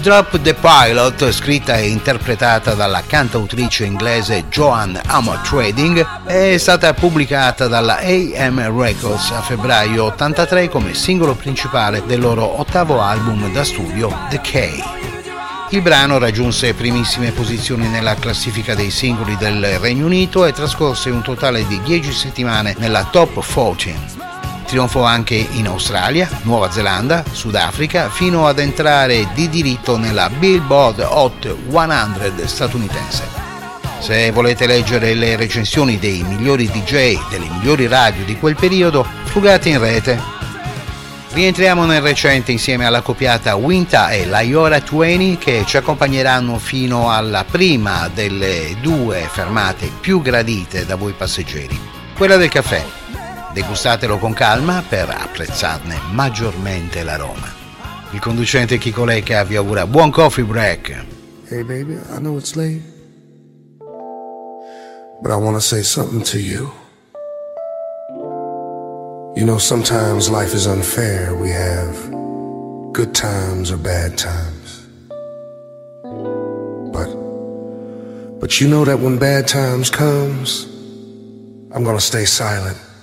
Drop the Pilot, scritta e interpretata dalla cantautrice inglese Joanne Armatrading, è stata pubblicata dalla AM Records a febbraio 83 come singolo principale del loro ottavo album da studio The K. Il brano raggiunse primissime posizioni nella classifica dei singoli del Regno Unito e trascorse un totale di 10 settimane nella Top 14. Trionfò anche in Australia, Nuova Zelanda, Sudafrica, fino ad entrare di diritto nella Billboard Hot 100 statunitense. Se volete leggere le recensioni dei migliori DJ, delle migliori radio di quel periodo, frugate in rete. Rientriamo nel recente insieme alla coppiata Winta e Laiora Tueni, che ci accompagneranno fino alla prima delle due fermate più gradite da voi passeggeri, quella del caffè. Degustatelo con calma per apprezzarne maggiormente l'aroma. Il conducente Chico Lecca vi augura buon coffee break. Hey baby, I know it's late, but I want to say something to you. You know, sometimes life is unfair. We have good times or bad times. But you know that when bad times comes, I'm gonna stay silent.